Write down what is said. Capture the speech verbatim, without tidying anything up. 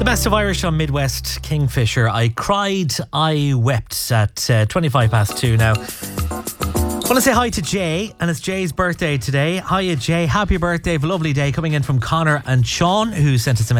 The best of Irish on Midwest Kingfisher. I cried, I wept at uh, twenty-five past two now. I want to say hi to Jay, and it's Jay's birthday today. Hiya, Jay. Happy birthday. Have a lovely day. Coming in from Connor and Sean, who sent us a